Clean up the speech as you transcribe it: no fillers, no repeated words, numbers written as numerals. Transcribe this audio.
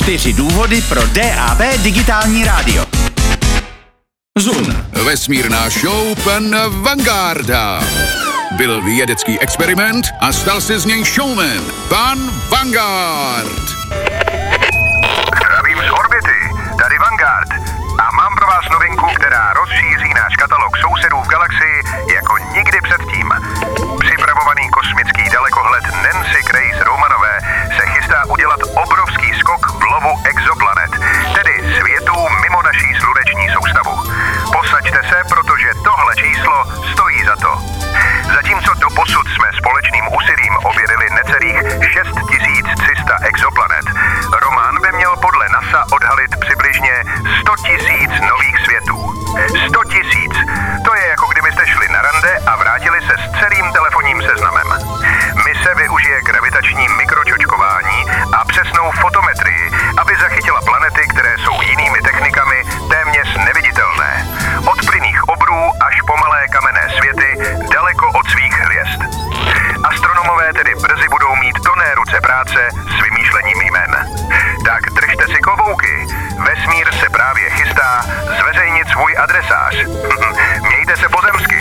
4 důvody pro DAB digitální rádio. Zoom. Vesmírná show pan Vangarda. Byl vědecký experiment a stal se z něj showman. Pan Vanguard. Zdravím z orbity, tady Vanguard. A mám pro vás novinku, která rozšíří náš katalog sousedů v galaxii jako nikdy předtím. Připravovaný kosmický dalekohled Nancy Grace Romanové se chystá udělat obrovský skok v lovu exoplanet, tedy světů mimo naší sluneční soustavu. Posaďte se, protože tohle číslo stojí za to. Zatímco doposud jsme společným úsilím objevili necelých 6300 exoplanet, Roman by měl podle NASA odhalit přibližně 100 000 nových světů. 100 000! To je jako kdybyste šli na rande a vrátili se s celým telefonním seznamem. Mise využije gravitační mikročočkování a přesnou fotometrii, aby zachytila planety, které jsou jinými technikami téměř neviditelné. Od plynných obrů až po malé kamenné světy daleko od svých hvězd. Astronomové tedy brzy budou mít plné ruce práce s vymýšlením jmen. Tak držte si klobouky. Vesmír se právě chystá zveřejnit svůj adresář. Mějte se pozemsky.